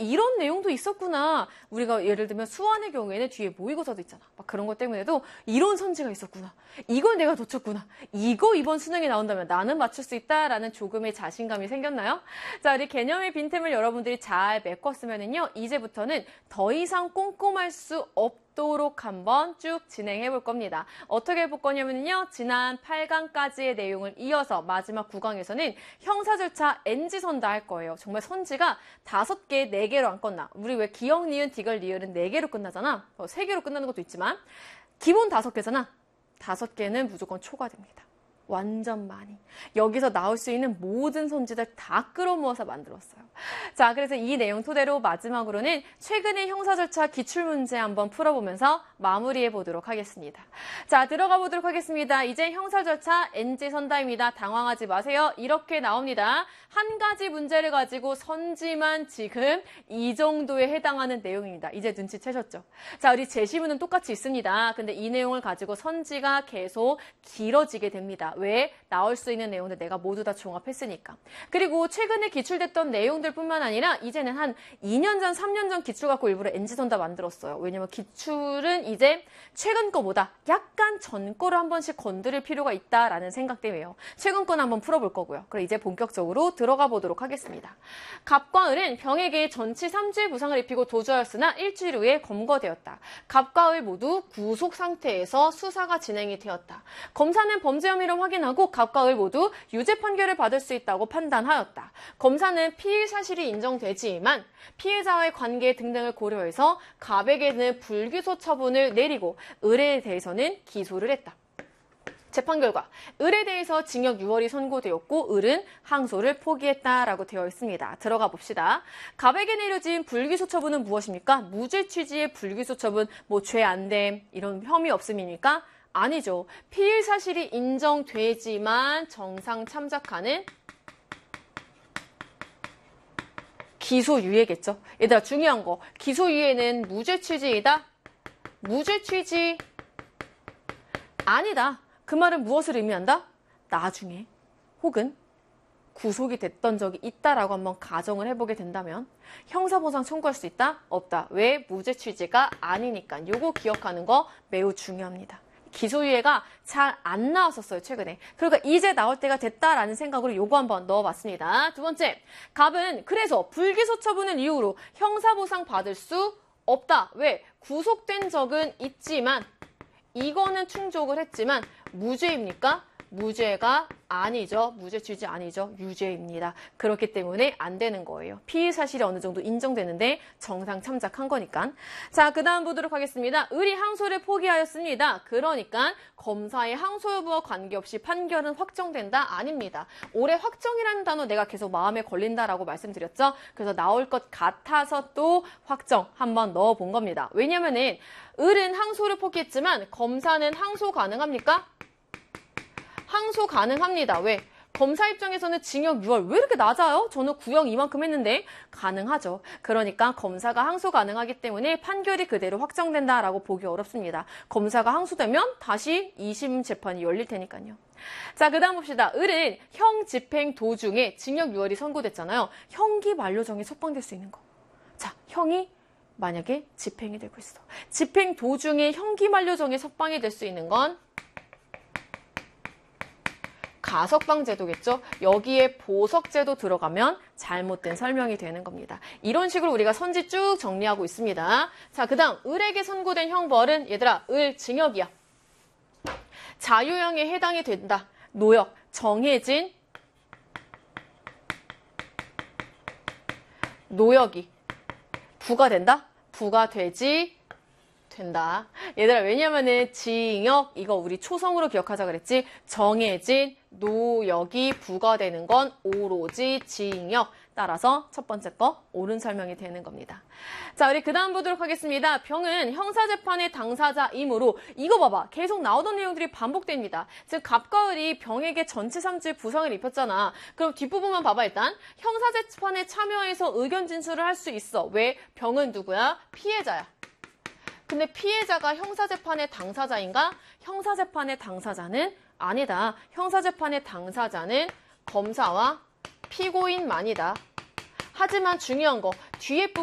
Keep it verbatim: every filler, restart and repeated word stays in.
이런 내용도 있었구나. 우리가 예를 들면 수완의 경우에는 뒤에 모의고사도 있잖아. 막 그런 것 때문에도 이런 선지가 있었구나. 이걸 내가 놓쳤구나. 이거 이번 수능에 나온다면 나는 맞출 수 있다라는 조금의 자신감이 생겼나요? 자, 우리 개념의 빈틈을 여러분들이 잘 메꿨으면은요, 이제부터는 더 이상 꼼꼼할 수 없도록 한번 쭉 진행해 볼 겁니다. 어떻게 해볼 거냐면요, 지난 팔 강까지의 내용을 이어서 마지막 구 강에서는 형사 절차 엔지 선다 할 거예요. 정말 선지가 다섯 개, 네 개로 안 끝나. 우리 왜 기역, 니은, 디귿, 리을은 네 개로 끝나잖아. 어, 세 개로 끝나는 것도 있지만 기본 다섯 개잖아. 다섯 개는 무조건 초과됩니다. 완전 많이. 여기서 나올 수 있는 모든 선지들 다 끌어모아서 만들었어요. 자, 그래서 이 내용 토대로 마지막으로는 최근의 형사 절차 기출문제 한번 풀어보면서 마무리해 보도록 하겠습니다. 자, 들어가 보도록 하겠습니다. 이제 형사 절차 엔지 선다입니다. 당황하지 마세요. 이렇게 나옵니다. 한 가지 문제를 가지고 선지만 지금 이 정도에 해당하는 내용입니다. 이제 눈치채셨죠? 자, 우리 제시문은 똑같이 있습니다. 근데 이 내용을 가지고 선지가 계속 길어지게 됩니다. 왜? 나올 수 있는 내용들 내가 모두 다 종합했으니까. 그리고 최근에 기출됐던 내용들뿐만 아니라 이제는 한 이 년 전, 삼 년 전 기출 갖고 일부러 엔지 선다 만들었어요. 왜냐면 기출은 이제 최근 거보다 약간 전 거를 한 번씩 건드릴 필요가 있다라는 생각 때문에요. 최근 거는 한번 풀어볼 거고요. 그럼 이제 본격적으로 들어가 보도록 하겠습니다. 갑과 을은 병에게 전치 삼 주의 부상을 입히고 도주하였으나 일주일 후에 검거되었다. 갑과 을 모두 구속 상태에서 수사가 진행이 되었다. 검사는 범죄 혐의를 확인하고 갑과 을 모두 유죄 판결을 받을 수 있다고 판단하였다. 검사는 피의 사실이 인정되지만 피해자와의 관계 등등을 고려해서 갑에게는 불기소 처분을 내리고 을에 대해서는 기소를 했다. 재판 결과 을에 대해서 징역 유 월이 선고되었고 을은 항소를 포기했다라고 되어 있습니다. 들어가 봅시다. 갑에게 내려진 불기소 처분은 무엇입니까? 무죄 취지의 불기소 처분, 뭐 죄 안 됨, 이런 혐의 없음입니까? 아니죠. 피의 사실이 인정되지만 정상 참작하는 기소유예겠죠. 얘들아, 중요한 거. 기소유예는 무죄 취지이다? 무죄 취지 아니다. 그 말은 무엇을 의미한다? 나중에 혹은 구속이 됐던 적이 있다라고 한번 가정을 해보게 된다면 형사보상 청구할 수 있다? 없다. 왜? 무죄 취지가 아니니까. 요거 기억하는 거 매우 중요합니다. 기소유예가 잘 안 나왔었어요, 최근에. 그러니까 이제 나올 때가 됐다라는 생각으로 요거 한번 넣어봤습니다. 두 번째, 갑은 그래서 불기소 처분을 이유로 형사보상 받을 수 없다. 왜? 구속된 적은 있지만 이거는 충족을 했지만 무죄입니까? 무죄가 아니죠. 무죄 취지 아니죠. 유죄입니다. 그렇기 때문에 안 되는 거예요. 피의 사실이 어느 정도 인정되는데 정상 참작한 거니까. 자, 그 다음 보도록 하겠습니다. 을이 항소를 포기하였습니다. 그러니까 검사의 항소 여부와 관계없이 판결은 확정된다? 아닙니다. 올해 확정이라는 단어 내가 계속 마음에 걸린다라고 말씀드렸죠. 그래서 나올 것 같아서 또 확정 한번 넣어본 겁니다. 왜냐면은 을은 항소를 포기했지만 검사는 항소 가능합니까? 항소 가능합니다. 왜? 검사 입장에서는 징역 유 월 왜 이렇게 낮아요? 저는 구형 이만큼 했는데 가능하죠. 그러니까 검사가 항소 가능하기 때문에 판결이 그대로 확정된다라고 보기 어렵습니다. 검사가 항소되면 다시 이 심 재판이 열릴 테니까요. 자, 그 다음 봅시다. 을은 형 집행 도중에 징역 유 월이 선고됐잖아요. 형기 만료정에 석방될 수 있는 거. 자, 형이 만약에 집행이 되고 있어. 집행 도중에 형기 만료정에 석방이 될 수 있는 건 가석방 제도겠죠. 여기에 보석 제도 들어가면 잘못된 설명이 되는 겁니다. 이런 식으로 우리가 선지 쭉 정리하고 있습니다. 자, 그 다음 을에게 선고된 형벌은 얘들아, 을 징역이야. 자유형에 해당이 된다. 노역, 정해진 노역이 부과된다? 부과되지 된다. 얘들아, 왜냐면은 징역, 이거 우리 초성으로 기억하자 그랬지? 정해진 노역이 부과되는 건 오로지 징역. 따라서 첫 번째 거 옳은 설명이 되는 겁니다. 자, 우리 그 다음 보도록 하겠습니다. 병은 형사재판의 당사자이므로 이거 봐봐. 계속 나오던 내용들이 반복됩니다. 즉 갑과 을이 병에게 전치 삼 주의 부상을 입혔잖아. 그럼 뒷부분만 봐봐. 일단 형사재판에 참여해서 의견 진술을 할 수 있어. 왜? 병은 누구야? 피해자야. 근데 피해자가 형사재판의 당사자인가? 형사재판의 당사자는 아니다. 형사재판의 당사자는 검사와 피고인만이다. 하지만 중요한 거 뒤에